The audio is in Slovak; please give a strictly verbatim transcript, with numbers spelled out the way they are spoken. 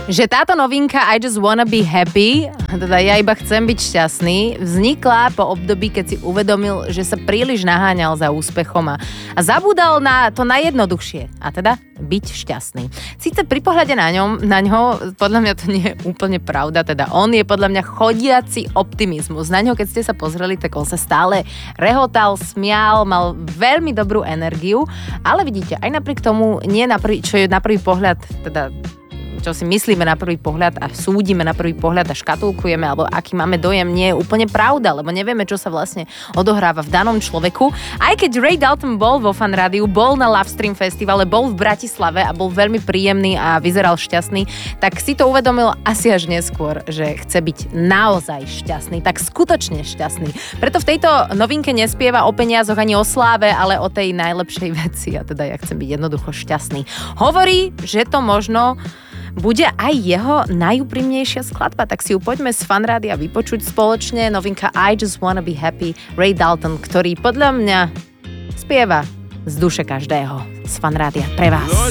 že táto novinka I just wanna be happy, teda ja iba chcem byť šťastný, vznikla po období, keď si uvedomil, že sa príliš naháňal za úspechom a, a zabúdal na to najjednoduchšie, a teda byť šťastný. Síce pri pohľade na ňom, na ňo, podľa mňa to nie je úplne pravda, teda on je podľa mňa chodiaci optimizmus. Na ňo, keď ste sa pozreli, tak on sa stále rehotal, smial, mal veľmi dobrú energiu, ale vidíte, aj napriek tomu, nie na prvý, čo je na prvý pohľad, teda čo si myslíme na prvý pohľad a súdime na prvý pohľad a škatulkujeme, alebo aký máme dojem, nie je úplne pravda, lebo nevieme, čo sa vlastne odohráva v danom človeku. Aj keď Ray Dalton bol vo Fan rádiu, bol na Love Stream festivale, bol v Bratislave a bol veľmi príjemný a vyzeral šťastný, tak si to uvedomil asi až neskôr, že chce byť naozaj šťastný, tak skutočne šťastný. Preto v tejto novinke nespieva o peniazoch ani o sláve, ale o tej najlepšej veci, a teda ja chcem byť jednoducho šťastný. Hovorí, že to možno bude aj jeho najúprimnejšia skladba, tak si ju poďme z Fan rádia vypočuť spoločne. Novinka I just wanna be happy, Ray Dalton, ktorý podľa mňa spieva z duše každého z Fan rádia pre vás.